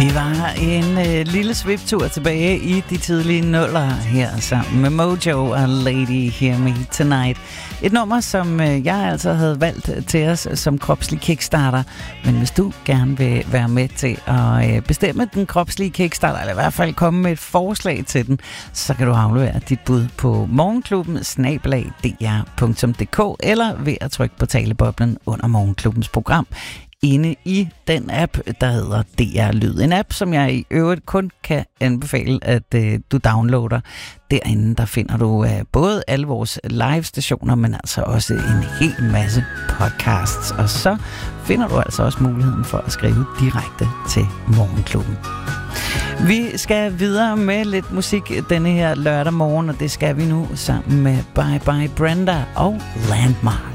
Vi var en lille sviptur tilbage i de tidlige nuller her sammen med Mojo og Lady Hear Me Tonight. Et nummer, som jeg altså havde valgt til os som kropslig kickstarter. Men hvis du gerne vil være med til at bestemme den kropslige kickstarter, eller i hvert fald komme med et forslag til den, så kan du aflevere dit bud på morgenklubben@dr.dk eller ved at trykke på taleboblen under Morgenklubbens program inde i den app, der hedder DR Lyd. En app, som jeg i øvrigt kun kan anbefale, at du downloader. Derinde, der finder du både alle vores live-stationer, men altså også en hel masse podcasts. Og så finder du altså også muligheden for at skrive direkte til Morgenklubben. Vi skal videre med lidt musik denne her lørdag morgen, og det skal vi nu sammen med Bye Bye Brenda og Landmark.